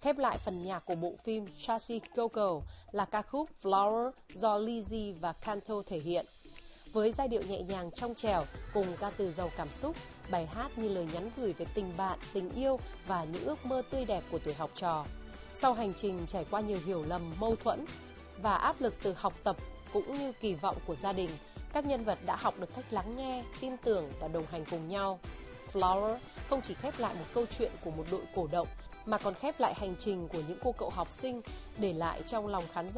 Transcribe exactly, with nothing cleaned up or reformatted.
Khép lại phần nhạc của bộ phim Sassy Coco là ca khúc Flower do Lizzy và Canto thể hiện. Với giai điệu nhẹ nhàng trong trẻo cùng ca từ giàu cảm xúc, bài hát như lời nhắn gửi về tình bạn, tình yêu và những ước mơ tươi đẹp của tuổi học trò. Sau hành trình trải qua nhiều hiểu lầm, mâu thuẫn và áp lực từ học tập cũng như kỳ vọng của gia đình, các nhân vật đã học được cách lắng nghe, tin tưởng và đồng hành cùng nhau. Flower không chỉ khép lại một câu chuyện của một đội cổ động, mà còn khép lại hành trình của những cô cậu học sinh, để lại trong lòng khán giả